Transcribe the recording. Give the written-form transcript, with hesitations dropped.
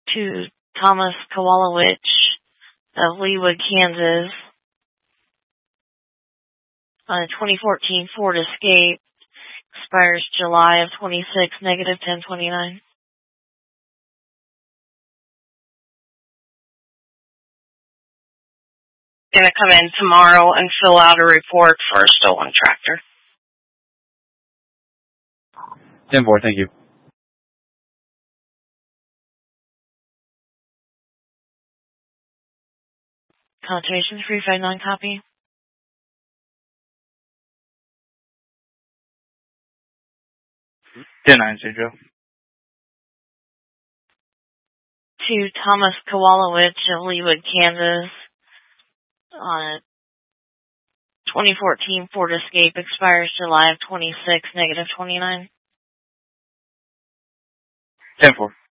To Thomas Kowalowicz of Leawood, Kansas, on a 2014 Ford Escape, expires July of 26, negative 1029. Gonna come in tomorrow and fill out a report for a stolen tractor. 10-4, thank you. Connotation 359 copy. 10-9, Joe. To Thomas Kowalowicz of Leawood, Kansas, on a 2014 Ford Escape, expires July of 26, negative 29. 10-4.